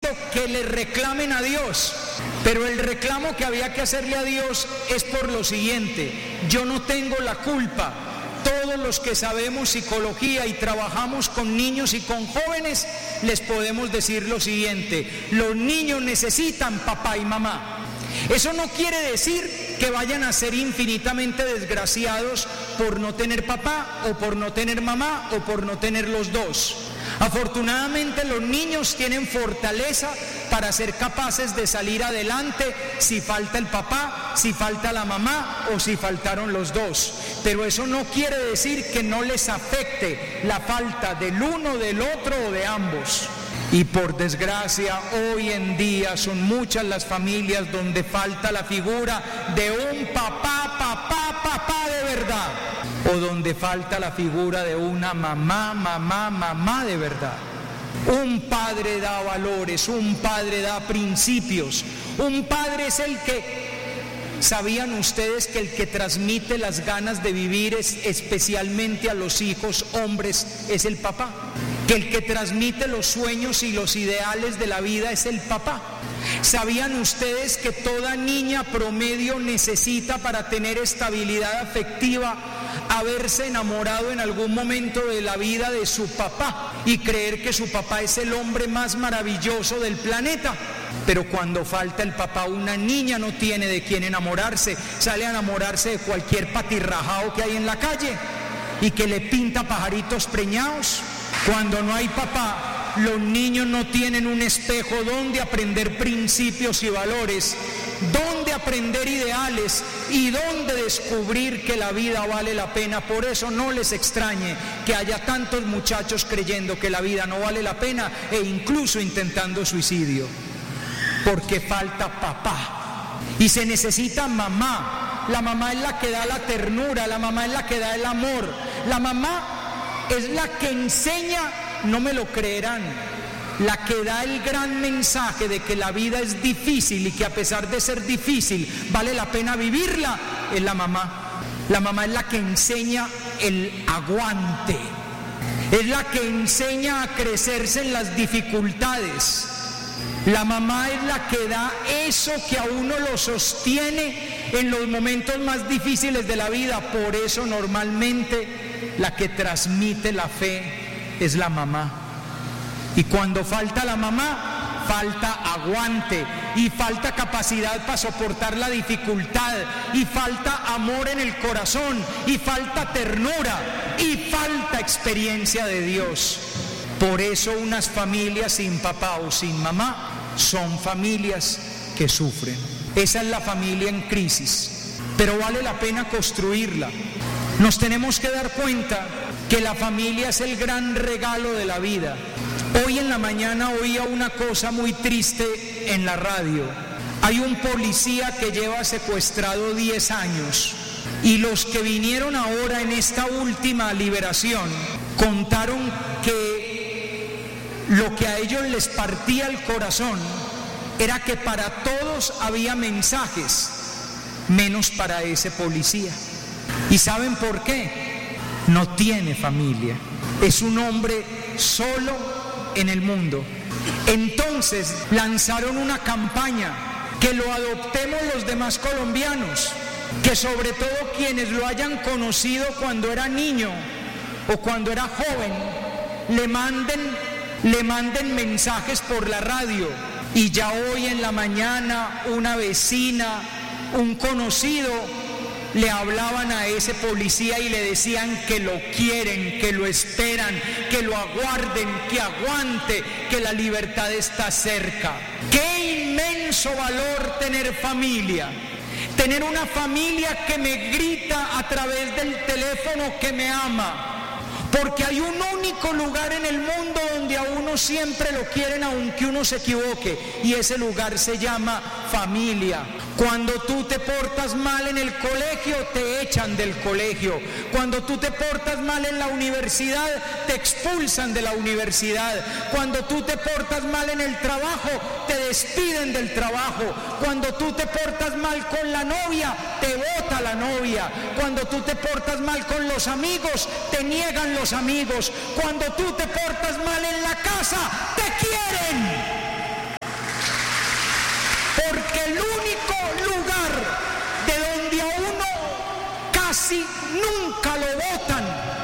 que le reclamen a Dios. Pero el reclamo que había que hacerle a Dios es por lo siguiente: yo no tengo la culpa. Todos los que sabemos psicología y trabajamos con niños y con jóvenes, les podemos decir lo siguiente: los niños necesitan papá y mamá. Eso no quiere decir que vayan a ser infinitamente desgraciados por no tener papá o por no tener mamá o por no tener los dos. Afortunadamente los niños tienen fortaleza para ser capaces de salir adelante si falta el papá, si falta la mamá o si faltaron los dos. Pero eso no quiere decir que no les afecte la falta del uno, del otro o de ambos. Y por desgracia, hoy en día son muchas las familias donde falta la figura de un papá de verdad, o donde falta la figura de una mamá de verdad. Un padre da valores, un padre da principios, un padre es el que... ¿Sabían ustedes que el que transmite las ganas de vivir especialmente a los hijos hombres es el papá? Que el que transmite los sueños y los ideales de la vida es el papá. ¿Sabían ustedes que toda niña promedio necesita, para tener estabilidad afectiva, haberse enamorado en algún momento de la vida de su papá y creer que su papá es el hombre más maravilloso del planeta? Pero cuando falta el papá, una niña no tiene de quién enamorarse, sale a enamorarse de cualquier patirrajao que hay en la calle y que le pinta pajaritos preñados. Cuando no hay papá, los niños no tienen un espejo donde aprender principios y valores, donde aprender ideales y donde descubrir que la vida vale la pena. Por eso no les extrañe que haya tantos muchachos creyendo que la vida no vale la pena e incluso intentando suicidio, porque falta papá y se necesita mamá. La mamá es la que da la ternura, la mamá es la que da el amor, la mamá es la que enseña, no me lo creerán, la que da el gran mensaje de que la vida es difícil y que a pesar de ser difícil vale la pena vivirla, es la mamá. La mamá es la que enseña el aguante, es la que enseña a crecerse en las dificultades. La mamá es la que da eso que a uno lo sostiene en los momentos más difíciles de la vida. Por eso normalmente la que transmite la fe es la mamá. Y cuando falta la mamá, falta aguante y falta capacidad para soportar la dificultad y falta amor en el corazón y falta ternura y falta experiencia de Dios. Por eso unas familias sin papá o sin mamá son familias que sufren. Esa es la familia en crisis, pero vale la pena construirla. Nos tenemos que dar cuenta que la familia es el gran regalo de la vida. Hoy en la mañana oía una cosa muy triste en la radio. Hay un policía que lleva secuestrado 10 años y los que vinieron ahora en esta última liberación contaron que lo que a ellos les partía el corazón era que para todos había mensajes, menos para ese policía. ¿Y saben por qué? No tiene familia. Es un hombre solo en el mundo. Entonces lanzaron una campaña: que lo adoptemos los demás colombianos, que sobre todo quienes lo hayan conocido cuando era niño o cuando era joven, le manden mensajes por la radio. Y ya hoy en la mañana una vecina, un conocido, le hablaban a ese policía y le decían que lo quieren, que lo esperan, que lo aguarden, que aguante, que la libertad está cerca. ¡Qué inmenso valor tener familia! Tener una familia que me grita a través del teléfono que me ama. Porque hay un único lugar en el mundo donde a uno siempre lo quieren aunque uno se equivoque, y ese lugar se llama familia. Cuando tú te portas mal en el colegio, te echan del colegio. Cuando tú te portas mal en la universidad, te expulsan de la universidad. Cuando tú te portas mal en el trabajo, te despiden del trabajo. Cuando tú te portas mal con la novia, te bota la novia. Cuando tú te portas mal con los amigos, te niegan los amigos. Cuando tú te portas mal en la casa, te quieren.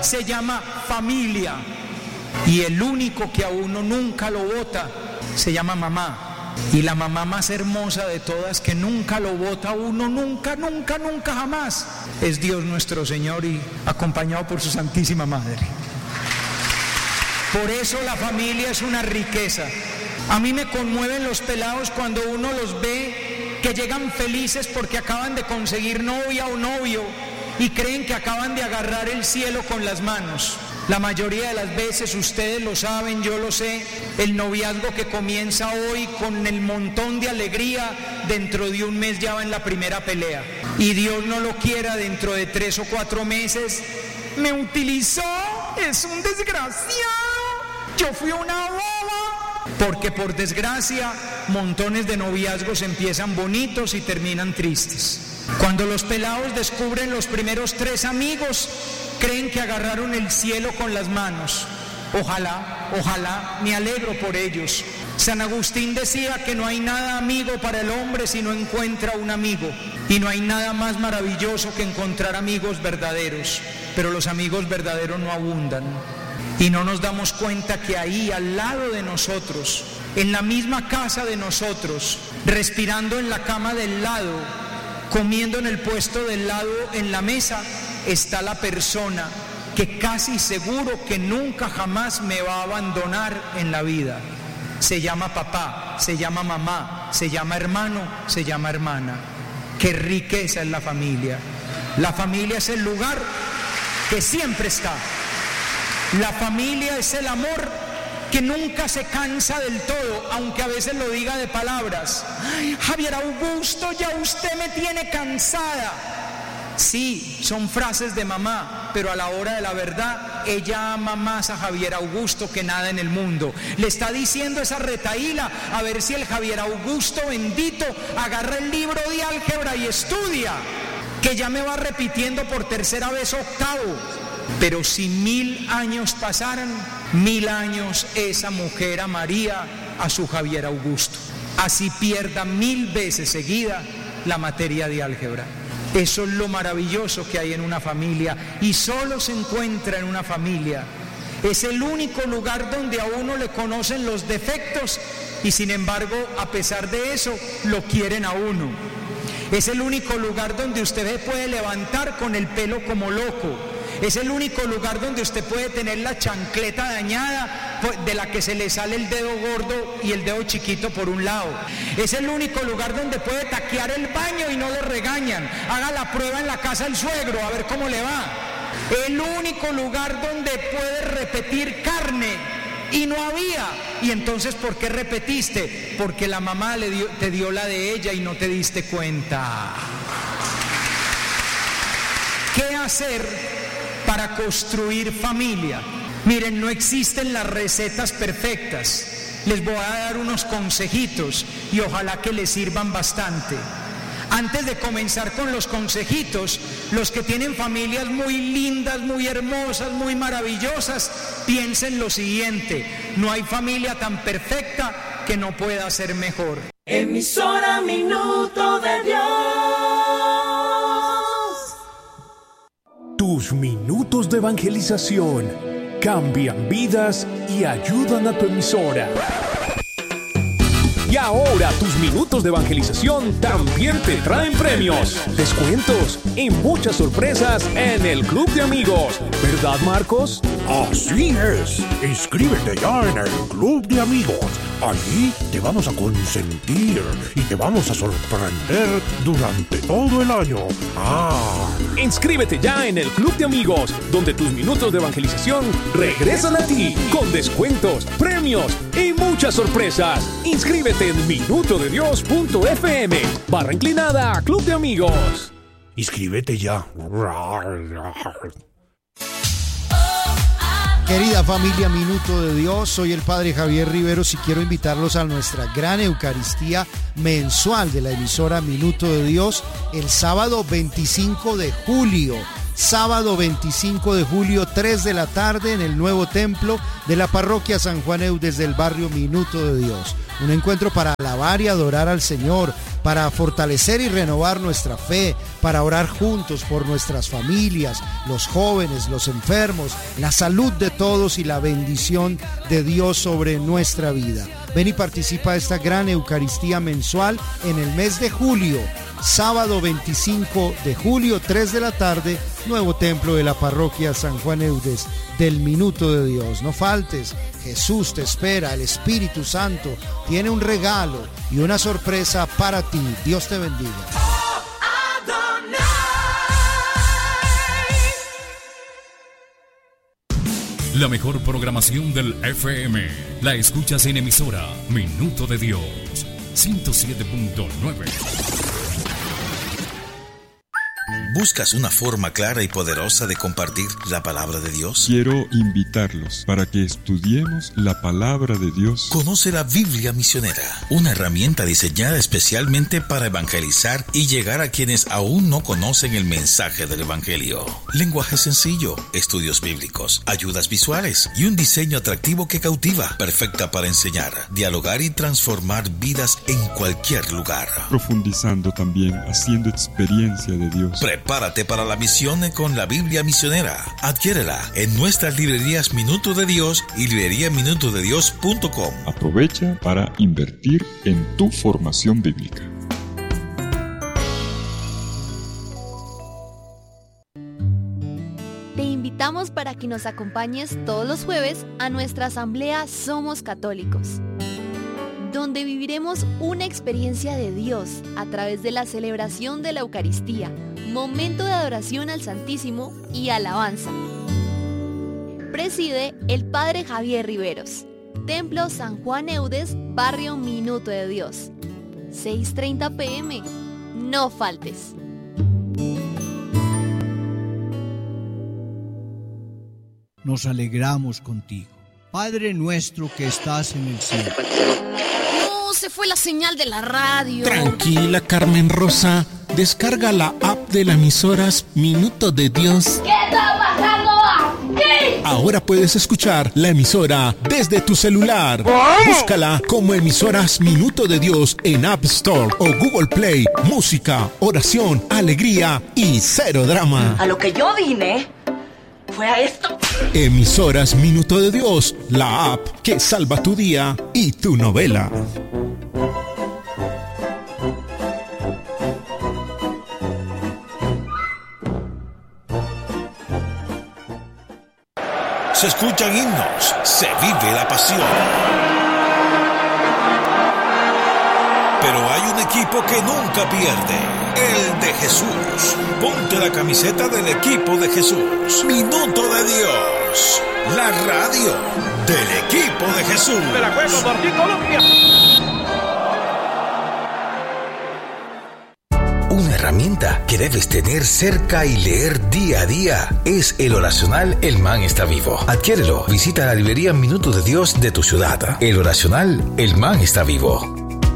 se llama familia. Y el único que a uno nunca lo bota se llama mamá. Y la mamá más hermosa de todas, que nunca lo bota a uno, nunca, nunca, nunca, jamás, es Dios nuestro Señor, y acompañado por su Santísima Madre. Por eso la familia es una riqueza. A mí me conmueven los pelados cuando uno los ve que llegan felices porque acaban de conseguir novia o novio y creen que acaban de agarrar el cielo con las manos. La mayoría de las veces, ustedes lo saben, yo lo sé, el noviazgo que comienza hoy con el montón de alegría, dentro de un mes ya va en la primera pelea. Y Dios no lo quiera, dentro de 3 o 4 meses, me utilizó, es un desgraciado, yo fui una boba. Porque por desgracia, montones de noviazgos empiezan bonitos y terminan tristes. Cuando los pelados descubren los primeros 3 amigos, creen que agarraron el cielo con las manos. Ojalá, me alegro por ellos. San Agustín decía que no hay nada amigo para el hombre si no encuentra un amigo. Y no hay nada más maravilloso que encontrar amigos verdaderos. Pero los amigos verdaderos no abundan. Y no nos damos cuenta que ahí, al lado de nosotros, en la misma casa de nosotros, respirando en la cama del lado, comiendo en el puesto del lado en la mesa, está la persona que casi seguro que nunca jamás me va a abandonar en la vida. Se llama papá, se llama mamá, se llama hermano, se llama hermana. Qué riqueza es la familia. La familia es el lugar que siempre está. La familia es el amor que nunca se cansa del todo, aunque a veces lo diga de palabras. Ay, Javier Augusto, ya usted me tiene cansada. Sí, son frases de mamá, pero a la hora de la verdad, ella ama más a Javier Augusto que nada en el mundo. Le está diciendo esa retaíla a ver si el Javier Augusto bendito agarra el libro de álgebra y estudia, que ya me va repitiendo por 3ª vez octavo. Pero si 1000 años pasaran, 1000 años esa mujer amaría a su Javier Augusto. Así pierda 1000 veces seguida la materia de álgebra. Eso es lo maravilloso que hay en una familia, y solo se encuentra en una familia. Es el único lugar donde a uno le conocen los defectos y sin embargo, a pesar de eso, lo quieren a uno. Es el único lugar donde usted se puede levantar con el pelo como loco. Es el único lugar donde usted puede tener la chancleta dañada, de la que se le sale el dedo gordo y el dedo chiquito por un lado. Es el único lugar donde puede taquear el baño y no lo regañan. Haga la prueba en la casa del suegro, a ver cómo le va. El único lugar donde puede repetir carne y no había. Y entonces, ¿por qué repetiste? Porque la mamá te dio la de ella y no te diste cuenta. ¿Qué hacer para construir familia? Miren, no existen las recetas perfectas. Les voy a dar unos consejitos y ojalá que les sirvan bastante. Antes de comenzar con los consejitos, los que tienen familias muy lindas, muy hermosas, muy maravillosas, piensen lo siguiente: no hay familia tan perfecta que no pueda ser mejor. Emisora Minuto de Dios. Tus minutos de evangelización cambian vidas y ayudan a tu emisora. Y ahora tus minutos de evangelización también te traen premios, descuentos y muchas sorpresas en el Club de Amigos. ¿Verdad, Marcos? Así es. Inscríbete ya en el Club de Amigos. Allí te vamos a consentir y te vamos a sorprender durante todo el año. Inscríbete ya en el Club de Amigos, donde tus minutos de evangelización regresan a ti con descuentos, premios y muchas sorpresas. Inscríbete en minutodedios.fm /inclinada Club de Amigos. Inscríbete ya. Querida familia Minuto de Dios, soy el Padre Javier Riveros y quiero invitarlos a nuestra gran Eucaristía mensual de la emisora Minuto de Dios el sábado 25 de julio. Sábado 25 de julio, 3 de la tarde en el nuevo templo de la parroquia San Juan Eudes del barrio Minuto de Dios. Un encuentro para alabar y adorar al Señor, para fortalecer y renovar nuestra fe, para orar juntos por nuestras familias, los jóvenes, los enfermos, la salud de todos y la bendición de Dios sobre nuestra vida. Ven y participa de esta gran Eucaristía mensual en el mes de julio. Sábado 25 de julio, 3 de la tarde, nuevo templo de la parroquia San Juan Eudes del Minuto de Dios. No faltes, Jesús te espera, el Espíritu Santo tiene un regalo y una sorpresa para ti. Dios te bendiga. La mejor programación del FM la escuchas en emisora Minuto de Dios 107.9. ¿Buscas una forma clara y poderosa de compartir la palabra de Dios? Quiero invitarlos para que estudiemos la palabra de Dios. Conoce la Biblia Misionera, una herramienta diseñada especialmente para evangelizar y llegar a quienes aún no conocen el mensaje del Evangelio. Lenguaje sencillo, estudios bíblicos, ayudas visuales y un diseño atractivo que cautiva, perfecta para enseñar, dialogar y transformar vidas en cualquier lugar. Profundizando también, haciendo experiencia de Dios. Prepárate para la misión con la Biblia Misionera. Adquiérela en nuestras librerías Minuto de Dios y libreriaminutodedios.com. Aprovecha para invertir en tu formación bíblica. Te invitamos para que nos acompañes todos los jueves a nuestra asamblea Somos Católicos, donde viviremos una experiencia de Dios a través de la celebración de la Eucaristía, momento de adoración al Santísimo y alabanza. Preside el Padre Javier Riveros. Templo San Juan Eudes, barrio Minuto de Dios. 6:30 p.m. No faltes. Nos alegramos contigo. Padre nuestro que estás en el cielo. No, se fue la señal de la radio. Tranquila, Carmen Rosa. Descarga la app de las emisoras Minuto de Dios. ¿Qué está pasando aquí? Ahora puedes escuchar la emisora desde tu celular. Búscala como emisoras Minuto de Dios en App Store o Google Play. Música, oración, alegría y cero drama. A lo que yo vine fue a esto. Emisoras Minuto de Dios, la app que salva tu día y tu novela. Se escuchan himnos, se vive la pasión. Pero hay un equipo que nunca pierde, el de Jesús. Ponte la camiseta del equipo de Jesús. Minuto de Dios, la radio del equipo de Jesús. De la juego Martín Colombia. Una herramienta que debes tener cerca y leer día a día es el oracional El Man está vivo. Adquiérelo. Visita la librería Minuto de Dios de tu ciudad. El oracional El Man está vivo.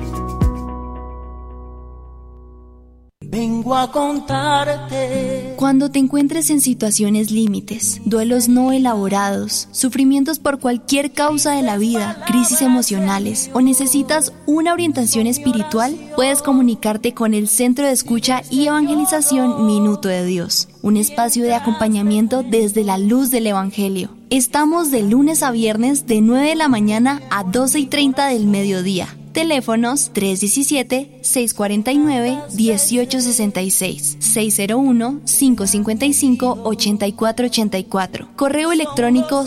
Vengo a contarte. Cuando te encuentres en situaciones límites, duelos no elaborados, sufrimientos por cualquier causa de la vida, crisis emocionales o necesitas una orientación espiritual, puedes comunicarte con el Centro de Escucha y Evangelización Minuto de Dios, un espacio de acompañamiento desde la luz del Evangelio. Estamos de lunes a viernes de 9 de la mañana a 12:30 del mediodía. Teléfonos 317-649-1866, 601-555-8484. Correo electrónico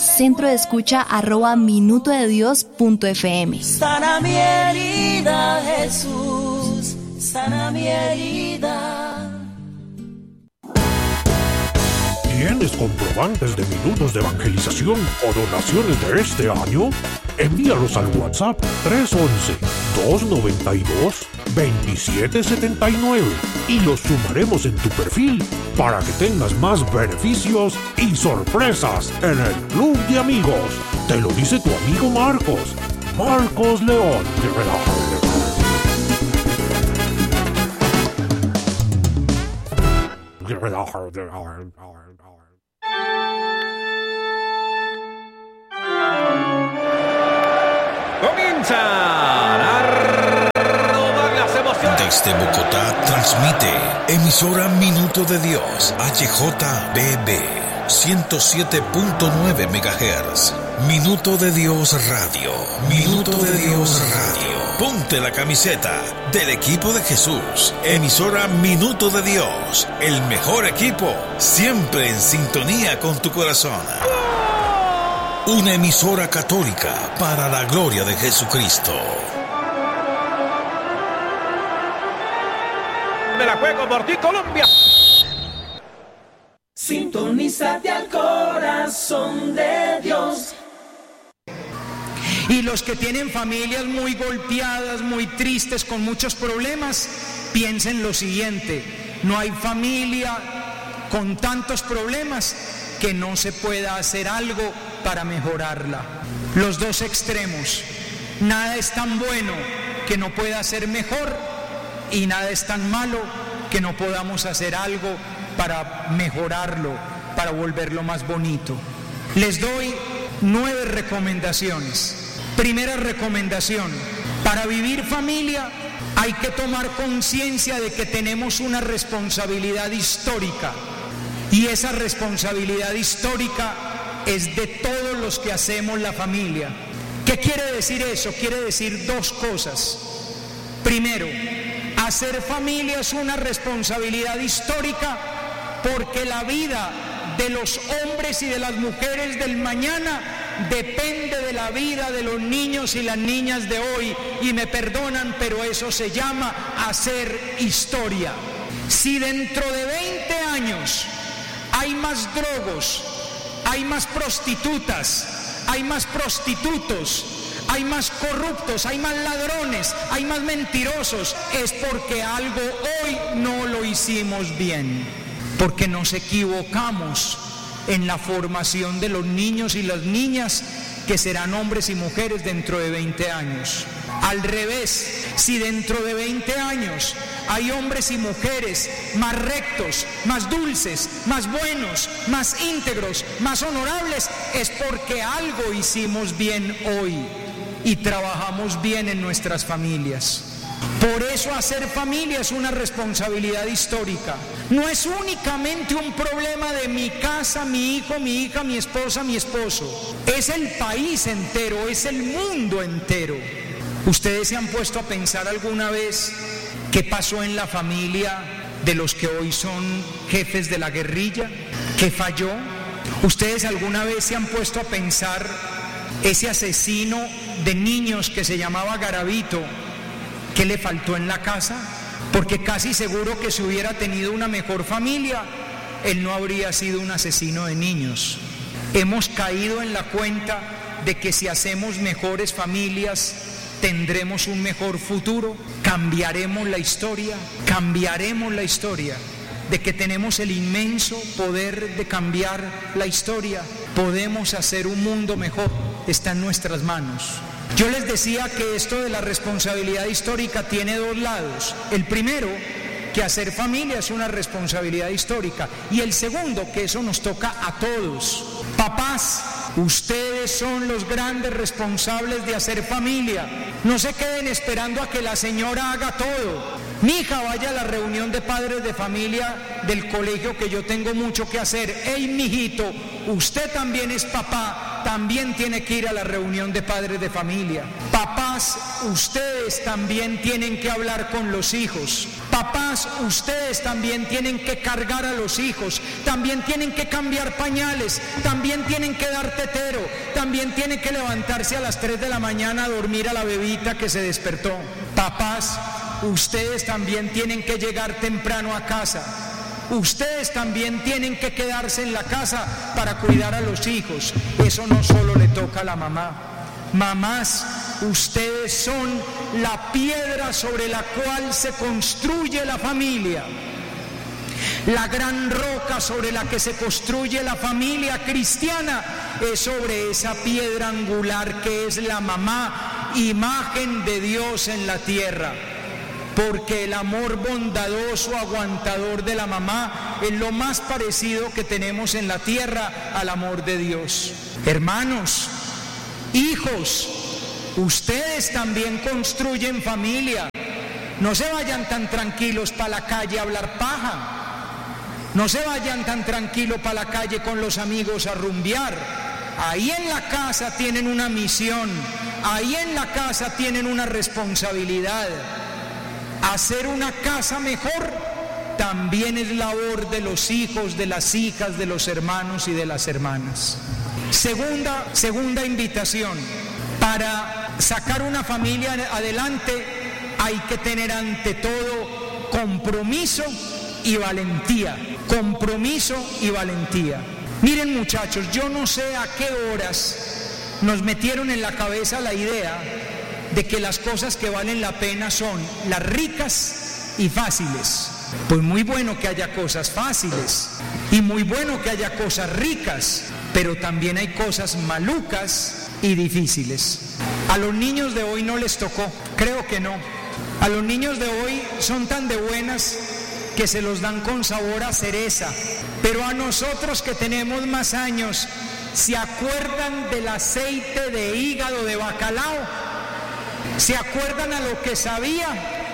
centrodeescucha@minutodedios.fm. Sana mi herida, Jesús, sana mi herida. ¿Tienes comprobantes de minutos de evangelización o donaciones de este año? Envíalos al WhatsApp 311-292-2779 y los sumaremos en tu perfil para que tengas más beneficios y sorpresas en el Club de Amigos. Te lo dice tu amigo Marcos León. Comienzan a rodar las emociones. Desde Bogotá transmite emisora Minuto de Dios, HJBB 107.9 MHz. Minuto de Dios Radio. Minuto de Dios Radio. Ponte la camiseta del equipo de Jesús. Emisora Minuto de Dios. El mejor equipo, siempre en sintonía con tu corazón. Una emisora católica para la gloria de Jesucristo. Me la juego por ti, Colombia. Sintonízate al corazón de Dios. Y los que tienen familias muy golpeadas, muy tristes, con muchos problemas, piensen lo siguiente: no hay familia con tantos problemas que no se pueda hacer algo para mejorarla. Los dos extremos: nada es tan bueno que no pueda ser mejor, y nada es tan malo que no podamos hacer algo para mejorarlo, para volverlo más bonito. Les doy 9 recomendaciones. Primera recomendación: para vivir familia hay que tomar conciencia de que tenemos una responsabilidad histórica, y esa responsabilidad histórica es de todos los que hacemos la familia. ¿Qué quiere decir eso? Quiere decir 2 cosas. Primero, hacer familia es una responsabilidad histórica porque la vida de los hombres y de las mujeres del mañana depende de la vida de los niños y las niñas de hoy. Y me perdonan, pero eso se llama hacer historia. Si dentro de 20 años hay más drogos, hay más prostitutas, hay más prostitutos, hay más corruptos, hay más ladrones, hay más mentirosos, es porque algo hoy no lo hicimos bien, porque nos equivocamos en la formación de los niños y las niñas que serán hombres y mujeres dentro de 20 años. Al revés, si dentro de 20 años hay hombres y mujeres más rectos, más dulces, más buenos, más íntegros, más honorables, es porque algo hicimos bien hoy y trabajamos bien en nuestras familias. Por eso hacer familia es una responsabilidad histórica. No es únicamente un problema de mi casa, mi hijo, mi hija, mi esposa, mi esposo. Es el país entero, es el mundo entero. ¿Ustedes se han puesto a pensar alguna vez qué pasó en la familia de los que hoy son jefes de la guerrilla? ¿Qué falló? ¿Ustedes alguna vez se han puesto a pensar ese asesino de niños que se llamaba Garavito? ¿Qué le faltó en la casa? Porque casi seguro que si hubiera tenido una mejor familia, él no habría sido un asesino de niños. Hemos caído en la cuenta de que si hacemos mejores familias, tendremos un mejor futuro, cambiaremos la historia de que tenemos el inmenso poder de cambiar la historia. Podemos hacer un mundo mejor, está en nuestras manos. Yo les decía que esto de la responsabilidad histórica tiene 2 lados. El primero, que hacer familia es una responsabilidad histórica, y el segundo, que eso nos toca a todos. Papás, ustedes son los grandes responsables de hacer familia. No se queden esperando a que la señora haga todo. Mi hija, vaya a la reunión de padres de familia del colegio, que yo tengo mucho que hacer. Ey, mijito, usted también es papá, también tiene que ir a la reunión de padres de familia. Papás, ustedes también tienen que hablar con los hijos. Papás, ustedes también tienen que cargar a los hijos, también tienen que cambiar pañales, también tienen que dar tetero, también tienen que levantarse a las 3 de la mañana a dormir a la bebita que se despertó. Papás, ustedes también tienen que llegar temprano a casa. Ustedes también tienen que quedarse en la casa para cuidar a los hijos. Eso no solo le toca a la mamá. Mamás, ustedes son la piedra sobre la cual se construye la familia. La gran roca sobre la que se construye la familia cristiana es sobre esa piedra angular que es la mamá, imagen de Dios en la tierra. Porque el amor bondadoso, aguantador de la mamá es lo más parecido que tenemos en la tierra al amor de Dios. Hermanos, hijos, ustedes también construyen familia. no se vayan tan tranquilos para la calle a hablar paja. No se vayan tan tranquilos para la calle con los amigos a rumbear. Ahí en la casa tienen una misión, ahí en la casa tienen una responsabilidad. Hacer una casa mejor también es labor de los hijos, de las hijas, de los hermanos y de las hermanas. Segunda invitación. Para sacar una familia adelante hay que tener ante todo compromiso y valentía. Compromiso y valentía. Miren muchachos, yo no sé a qué horas nos metieron en la cabeza la idea de que las cosas que valen la pena son las ricas y fáciles. Pues muy bueno que haya cosas fáciles y muy bueno que haya cosas ricas, pero también hay cosas malucas y difíciles. A los niños de hoy no les tocó, creo que no. A los niños de hoy son tan de buenas que se los dan con sabor a cereza, pero a nosotros que tenemos más años, ¿se acuerdan del aceite de hígado de bacalao? ¿Se acuerdan a lo que sabía?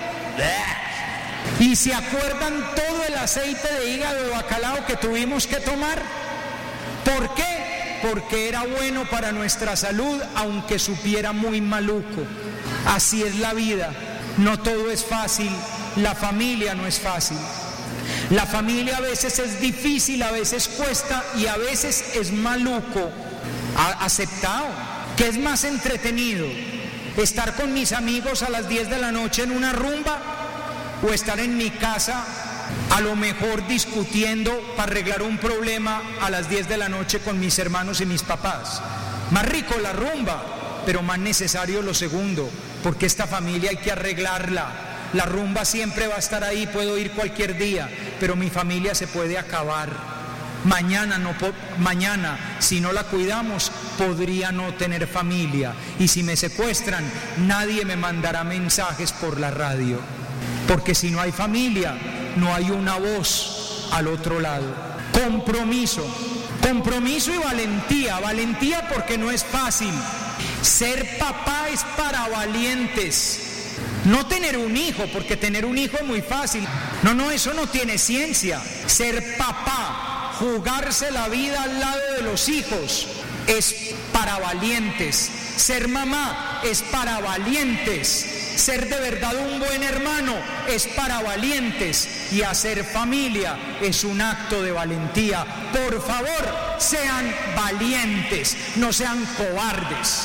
¿Y se acuerdan todo el aceite de hígado de bacalao que tuvimos que tomar? ¿Por qué? Porque era bueno para nuestra salud, aunque supiera muy maluco. Así es la vida, no todo es fácil. La familia no es fácil. La familia a veces es difícil, a veces cuesta y a veces es maluco. Aceptado. ¿Qué es más entretenido? ¿Estar con mis amigos a las 10 de la noche en una rumba? ¿O estar en mi casa a lo mejor discutiendo para arreglar un problema a las 10 de la noche con mis hermanos y mis papás? Más rico la rumba, pero más necesario lo segundo, porque esta familia hay que arreglarla. La rumba siempre va a estar ahí, puedo ir cualquier día, pero mi familia se puede acabar. Mañana, si no la cuidamos, podría no tener familia. Y si me secuestran, nadie me mandará mensajes por la radio. Porque si no hay familia, no hay una voz al otro lado. Compromiso y valentía. Valentía porque no es fácil. Ser papá es para valientes. No tener un hijo, porque tener un hijo es muy fácil. No, eso no tiene ciencia. Ser papá, jugarse la vida al lado de los hijos, es para valientes. Ser mamá es para valientes. Ser de verdad un buen hermano es para valientes. Y hacer familia es un acto de valentía. Por favor, sean valientes, no sean cobardes.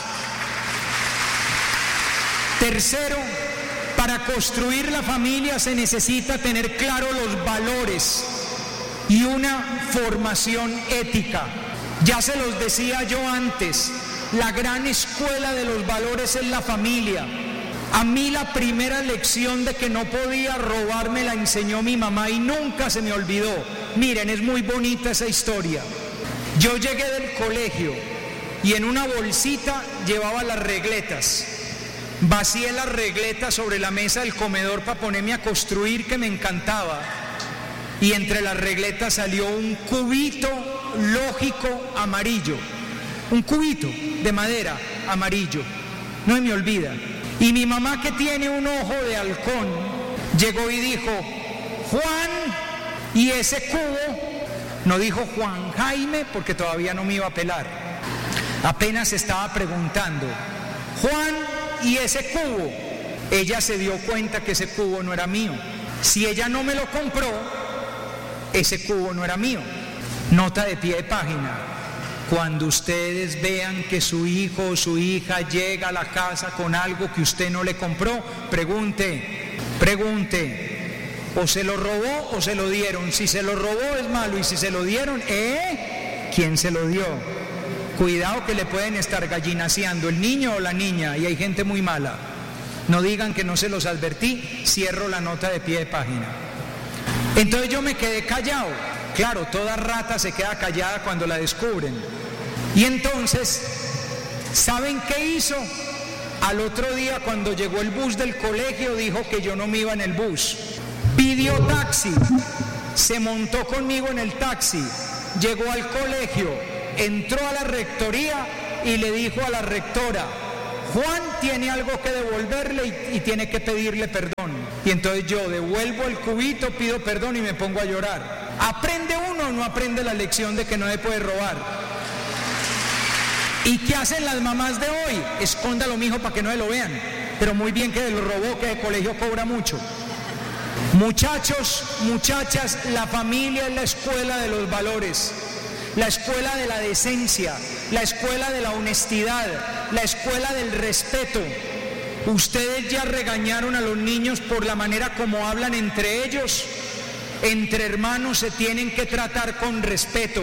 Tercero, para construir la familia se necesita tener claro los valores y una formación ética. Ya se los decía yo antes, la gran escuela de los valores es la familia. A mí la primera lección de que no podía robar me la enseñó mi mamá y nunca se me olvidó. Miren, es muy bonita esa historia. Yo llegué del colegio y en una bolsita llevaba las regletas. Vacié las regletas sobre la mesa del comedor para ponerme a construir, que me encantaba. Y entre las regletas salió un cubito lógico amarillo. Un cubito de madera amarillo. No me olvida. Y mi mamá, que tiene un ojo de halcón, llegó y dijo: Juan, ¿y ese cubo? No dijo Juan Jaime, porque todavía no me iba a pelar. Apenas estaba preguntando: Juan, ¿y ese cubo? Ella se dio cuenta que ese cubo no era mío. Si ella no me lo compró, ese cubo no era mío. Nota de pie de página: cuando ustedes vean que su hijo o su hija llega a la casa con algo que usted no le compró, pregunte, o se lo robó o se lo dieron. Si se lo robó es malo, y si se lo dieron, ¿quién se lo dio? Cuidado, que le pueden estar gallinaseando el niño o la niña, y hay gente muy mala. No digan que no se los advertí. Cierro la nota de pie de página. Entonces yo me quedé callado. Claro, toda rata se queda callada cuando la descubren. Y entonces, ¿saben qué hizo? Al otro día, cuando llegó el bus del colegio, dijo que yo no me iba en el bus. Pidió taxi, se montó conmigo en el taxi, llegó al colegio, entró a la rectoría y le dijo a la rectora: Juan tiene algo que devolverle y tiene que pedirle perdón. Y entonces yo devuelvo el cubito, pido perdón y me pongo a llorar. ¿Aprende uno o no aprende la lección de que no se puede robar? ¿Y qué hacen las mamás de hoy? Escóndalo, mijo, para que no se lo vean. Pero muy bien que lo robó, que el colegio cobra mucho. Muchachos, muchachas, la familia es la escuela de los valores, la escuela de la decencia, la escuela de la honestidad, la escuela del respeto. Ustedes ya regañaron a los niños por la manera como hablan entre ellos. Entre hermanos se tienen que tratar con respeto.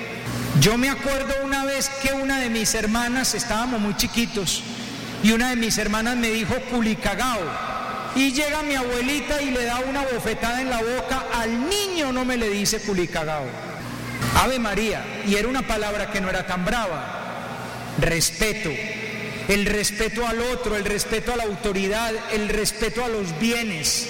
Yo me acuerdo una vez que una de mis hermanas, estábamos muy chiquitos, y una de mis hermanas me dijo culicagao, y llega mi abuelita y le da una bofetada en la boca. Al niño no me le dice culicagao. Ave María, y era una palabra que no era tan brava. Respeto, el respeto al otro, el respeto a la autoridad, el respeto a los bienes,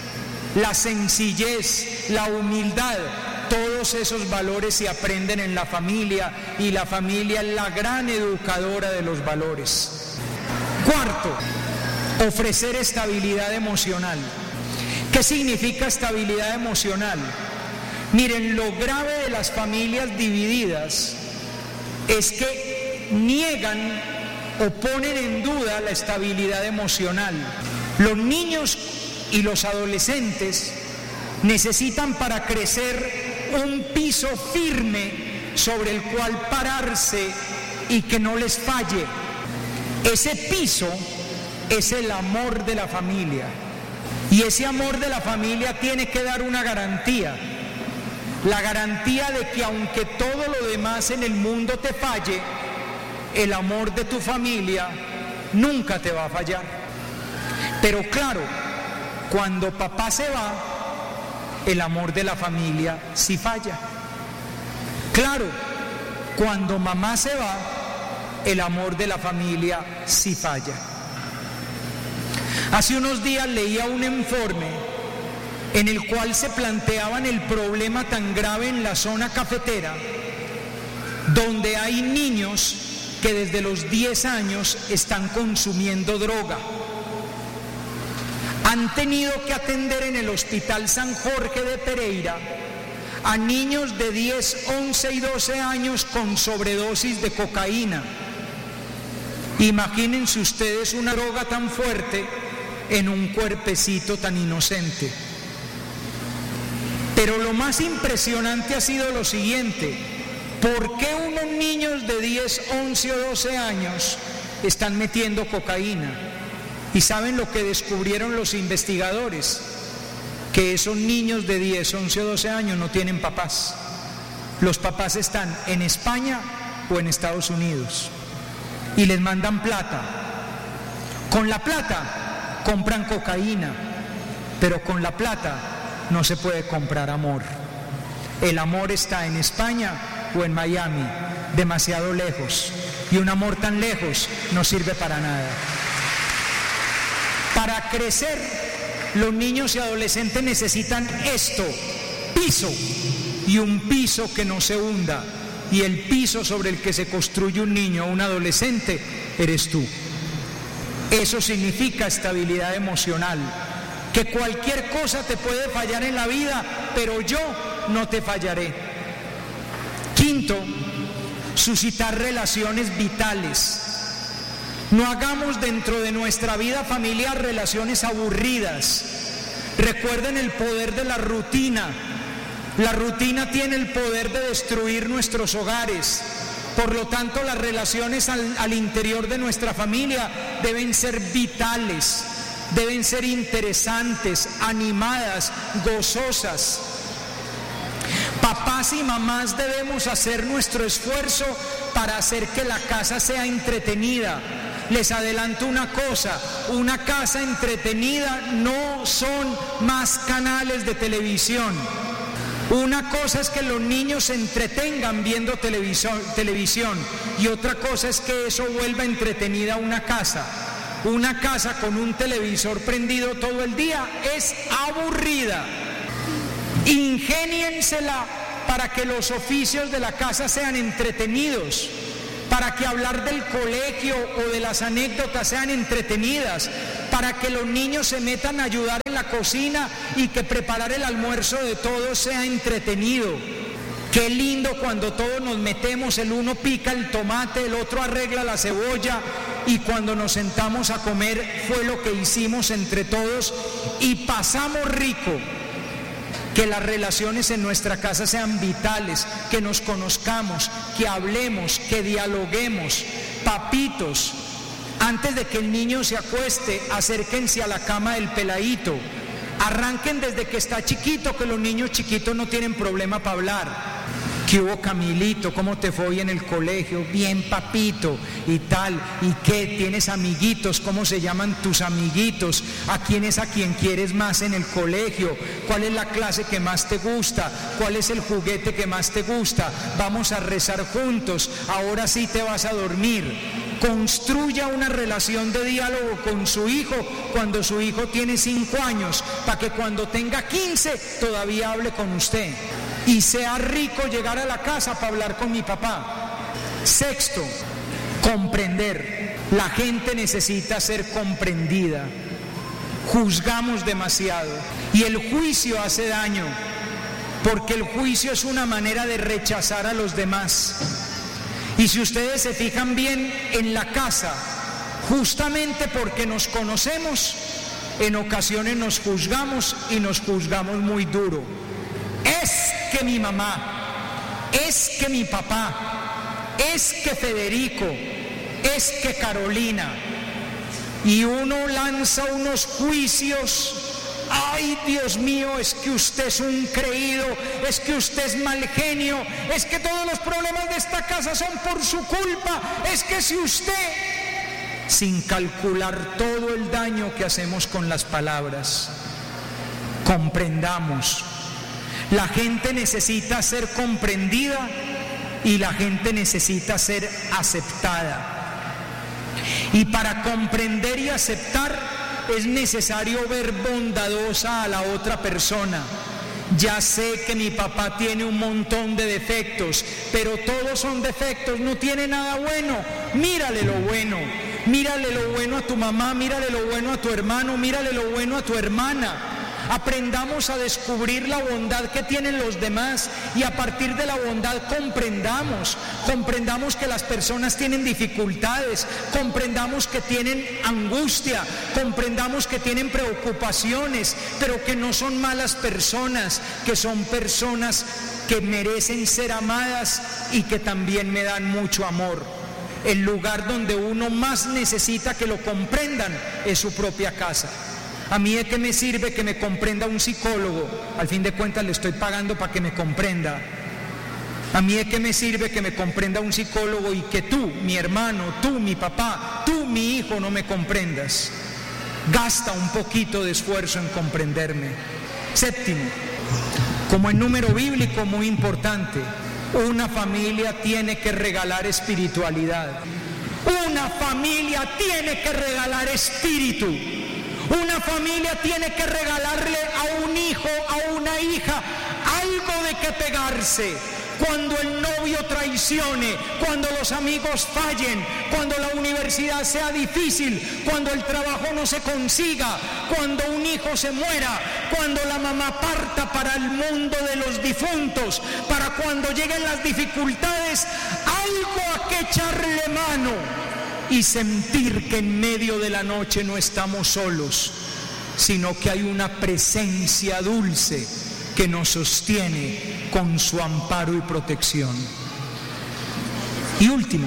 la sencillez, la humildad. Todos esos valores se aprenden en la familia, y la familia es la gran educadora de los valores. Cuarto, ofrecer estabilidad emocional. ¿Qué significa estabilidad emocional? Miren, lo grave de las familias divididas es que niegan o ponen en duda la estabilidad emocional. Los niños y los adolescentes necesitan para crecer un piso firme sobre el cual pararse y que no les falle. Ese piso es el amor de la familia, y ese amor de la familia tiene que dar una garantía, la garantía de que aunque todo lo demás en el mundo te falle, el amor de tu familia nunca te va a fallar. Pero claro, cuando papá se va, el amor de la familia sí falla. Claro, cuando mamá se va, el amor de la familia sí falla. Hace unos días leía un informe en el cual se planteaban el problema tan grave en la zona cafetera, donde hay niños que desde los 10 años están consumiendo droga. Han tenido que atender en el Hospital San Jorge de Pereira a niños de 10, 11 y 12 años con sobredosis de cocaína. Imagínense ustedes una droga tan fuerte en un cuerpecito tan inocente. Pero lo más impresionante ha sido lo siguiente: ¿por qué unos niños de 10, 11 o 12 años están metiendo cocaína? ¿Y saben lo que descubrieron los investigadores? Que esos niños de 10, 11 o 12 años no tienen papás. Los papás están en España o en Estados Unidos y les mandan plata. Con la plata compran cocaína, pero con la plata no se puede comprar amor. El amor está en España o en Miami, demasiado lejos, y un amor tan lejos no sirve para nada. Para crecer, los niños y adolescentes necesitan esto: piso, y un piso que no se hunda. Y el piso sobre el que se construye un niño o un adolescente eres tú. Eso significa estabilidad emocional. Que cualquier cosa te puede fallar en la vida, pero yo no te fallaré. Quinto, suscitar relaciones vitales. No hagamos dentro de nuestra vida familiar relaciones aburridas. Recuerden el poder de la rutina. La rutina tiene el poder de destruir nuestros hogares. Por lo tanto, las relaciones al interior de nuestra familia deben ser vitales, deben ser interesantes, animadas, gozosas. Papás y mamás debemos hacer nuestro esfuerzo para hacer que la casa sea entretenida. Les adelanto una cosa: una casa entretenida no son más canales de televisión. Una cosa es que los niños se entretengan viendo televisión, y otra cosa es que eso vuelva entretenida una casa. Una casa con un televisor prendido todo el día es aburrida. Ingéniensela para que los oficios de la casa sean entretenidos, para que hablar del colegio o de las anécdotas sean entretenidas, para que los niños se metan a ayudar en la cocina y que preparar el almuerzo de todos sea entretenido. Qué lindo cuando todos nos metemos, el uno pica el tomate, el otro arregla la cebolla, y cuando nos sentamos a comer fue lo que hicimos entre todos y pasamos rico. Que las relaciones en nuestra casa sean vitales, que nos conozcamos, que hablemos, que dialoguemos. Papitos, antes de que el niño se acueste, acérquense a la cama del peladito. Arranquen desde que está chiquito, que los niños chiquitos no tienen problema para hablar. ¿Qué hubo, Camilito? ¿Cómo te fue hoy en el colegio? Bien, papito, y tal. ¿Y qué? ¿Tienes amiguitos? ¿Cómo se llaman tus amiguitos? ¿A quién es a quien quieres más en el colegio? ¿Cuál es la clase que más te gusta? ¿Cuál es el juguete que más te gusta? Vamos a rezar juntos. Ahora sí te vas a dormir. Construya una relación de diálogo con su hijo cuando su hijo tiene 5 años, para que cuando tenga 15 todavía hable con usted. Y sea rico llegar a la casa para hablar con mi papá. Sexto, comprender. La gente necesita ser comprendida. Juzgamos demasiado y el juicio hace daño, porque el juicio es una manera de rechazar a los demás. Y si ustedes se fijan bien en la casa, justamente porque nos conocemos, en ocasiones nos juzgamos y nos juzgamos muy duro. Es que mi mamá, es que mi papá, es que Federico, es que Carolina. Y uno lanza unos juicios. Ay, Dios mío, es que usted es un creído, es que usted es mal genio, es que todos los problemas de esta casa son por su culpa, es que si usted, sin calcular todo el daño que hacemos con las palabras, comprendamos. La gente necesita ser comprendida y la gente necesita ser aceptada. Y para comprender y aceptar es necesario ver bondadosa a la otra persona. Ya sé que mi papá tiene un montón de defectos, pero todos son defectos, no tiene nada bueno. Mírale lo bueno, mírale lo bueno a tu mamá, mírale lo bueno a tu hermano, mírale lo bueno a tu hermana. Aprendamos a descubrir la bondad que tienen los demás y a partir de la bondad comprendamos que las personas tienen dificultades, comprendamos que tienen angustia, comprendamos que tienen preocupaciones, pero que no son malas personas, que son personas que merecen ser amadas y que también me dan mucho amor. El lugar donde uno más necesita que lo comprendan es su propia casa. ¿A mí de qué me sirve que me comprenda un psicólogo? Al fin de cuentas le estoy pagando para que me comprenda. ¿A mí de qué me sirve que me comprenda un psicólogo y que tú, mi hermano, tú, mi papá, tú, mi hijo, no me comprendas? Gasta un poquito de esfuerzo en comprenderme. Séptimo, como en número bíblico muy importante, una familia tiene que regalar espiritualidad. Una familia tiene que regalar espíritu. Una familia tiene que regalarle a un hijo, a una hija, algo de que pegarse. Cuando el novio traicione, cuando los amigos fallen, cuando la universidad sea difícil, cuando el trabajo no se consiga, cuando un hijo se muera, cuando la mamá parta para el mundo de los difuntos, para cuando lleguen las dificultades, algo a que echarle mano. Y sentir que en medio de la noche no estamos solos, sino que hay una presencia dulce que nos sostiene con su amparo y protección. Y último,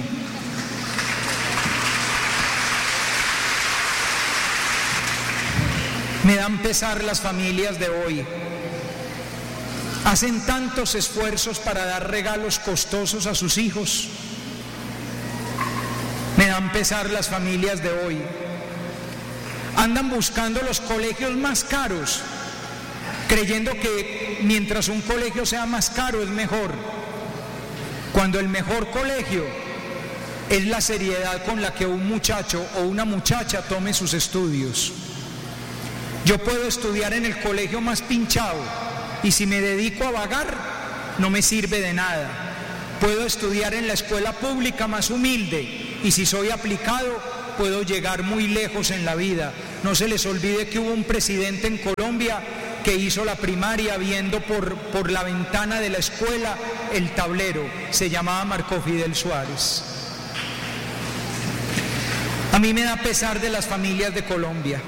me dan pesar las familias de hoy. Hacen tantos esfuerzos para dar regalos costosos a sus hijos. Me dan pesar las familias de hoy. Andan buscando los colegios más caros, creyendo que mientras un colegio sea más caro es mejor, cuando el mejor colegio es la seriedad con la que un muchacho o una muchacha tome sus estudios. Yo puedo estudiar en el colegio más pinchado y si me dedico a vagar no me sirve de nada. Puedo estudiar en la escuela pública más humilde y si soy aplicado puedo llegar muy lejos en la vida. No se les olvide que hubo un presidente en Colombia que hizo la primaria viendo por la ventana de la escuela el tablero. Se llamaba Marco Fidel Suárez. A mí me da pesar de las familias de Colombia.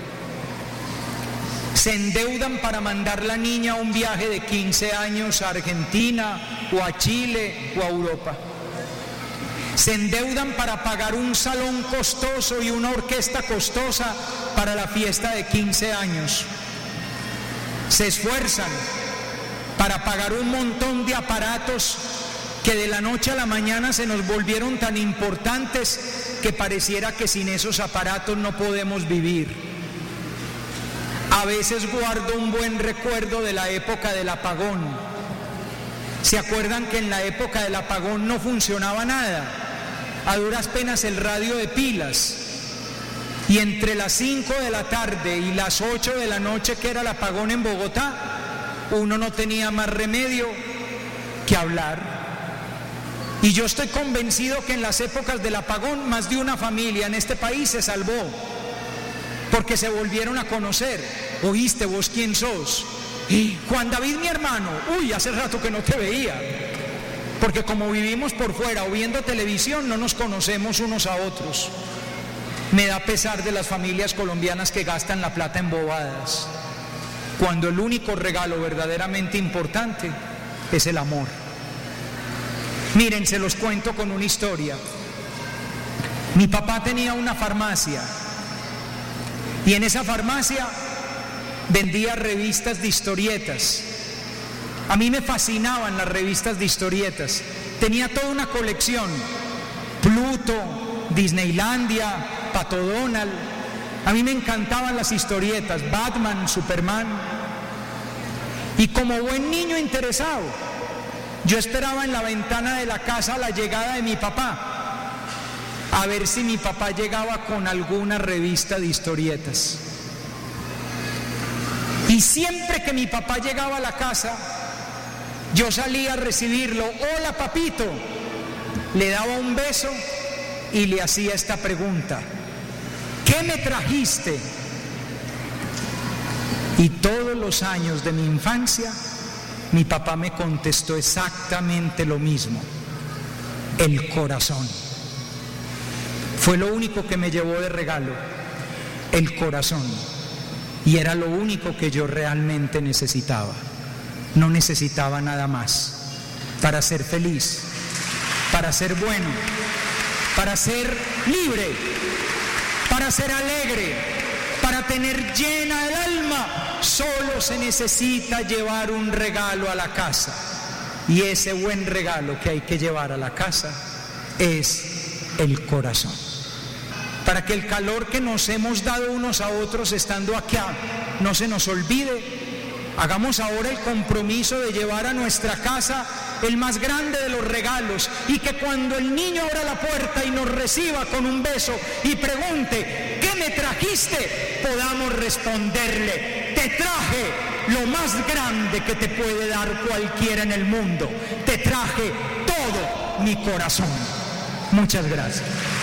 Se endeudan para mandar la niña a un viaje de 15 años a Argentina o a Chile o a Europa. Se endeudan para pagar un salón costoso y una orquesta costosa para la fiesta de 15 años. Se esfuerzan para pagar un montón de aparatos que de la noche a la mañana se nos volvieron tan importantes que pareciera que sin esos aparatos no podemos vivir. A veces guardo un buen recuerdo de la época del apagón. ¿Se acuerdan que en la época del apagón no funcionaba nada? A duras penas el radio de pilas. Y entre las 5 de la tarde y las 8 de la noche, que era el apagón en Bogotá, uno no tenía más remedio que hablar. Y yo estoy convencido que en las épocas del apagón más de una familia en este país se salvó, porque se volvieron a conocer. ¿Oíste vos quién sos? Juan David, mi hermano. Uy, hace rato que no te veía. Porque como vivimos por fuera o viendo televisión, no nos conocemos unos a otros. Me da pesar de las familias colombianas que gastan la plata en bobadas, cuando el único regalo verdaderamente importante es el amor. Miren, se los cuento con una historia. Mi papá tenía una farmacia y en esa farmacia vendía revistas de historietas. A mí me fascinaban las revistas de historietas. Tenía toda una colección: Pluto, Disneylandia, Pato Donald. A mí me encantaban las historietas, Batman, Superman. Y como buen niño interesado, yo esperaba en la ventana de la casa la llegada de mi papá, a ver si mi papá llegaba con alguna revista de historietas. Y siempre que mi papá llegaba a la casa, yo salía a recibirlo. Hola, papito. Le daba un beso y le hacía esta pregunta: ¿qué me trajiste? Y todos los años de mi infancia, mi papá me contestó exactamente lo mismo: el corazón. Fue lo único que me llevó de regalo, el corazón. Y era lo único que yo realmente necesitaba. No necesitaba nada más para ser feliz, para ser bueno, para ser libre, para ser alegre, para tener llena el alma. Solo se necesita llevar un regalo a la casa, y ese buen regalo que hay que llevar a la casa es el corazón. Para que el calor que nos hemos dado unos a otros estando acá no se nos olvide, hagamos ahora el compromiso de llevar a nuestra casa el más grande de los regalos, y que cuando el niño abra la puerta y nos reciba con un beso y pregunte: ¿qué me trajiste?, podamos responderle: te traje lo más grande que te puede dar cualquiera en el mundo, te traje todo mi corazón. Muchas gracias.